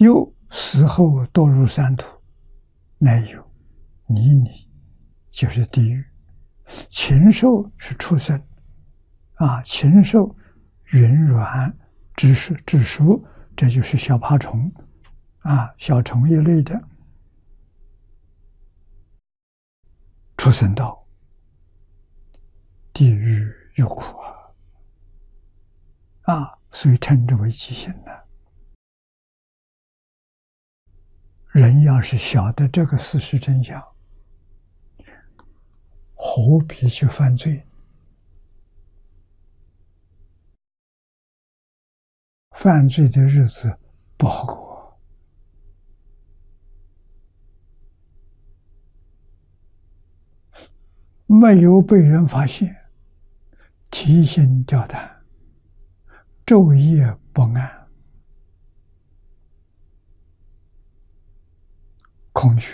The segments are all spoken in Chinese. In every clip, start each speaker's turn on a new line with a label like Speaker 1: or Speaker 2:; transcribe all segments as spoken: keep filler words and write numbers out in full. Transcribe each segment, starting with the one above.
Speaker 1: 又死后堕入三途，乃有泥泞，就是地狱；禽兽是畜生，啊，禽兽云软之属之属，这就是小爬虫，啊，小虫一类的畜生道，地狱有苦啊！啊，所以称之为极刑呢。人要是晓得这个事实真相，何必去犯罪？犯罪的日子不好过。没有被人发现，提心吊胆，昼夜不安，恐惧。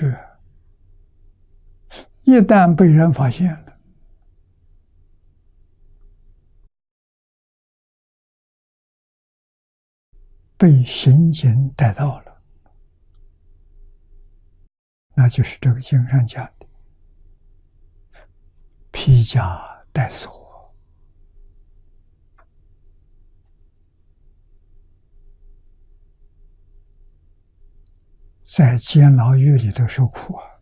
Speaker 1: 一旦被人发现了，被刑警逮到了，那就是这个经上讲的披甲戴锁，在监牢狱里头受苦啊！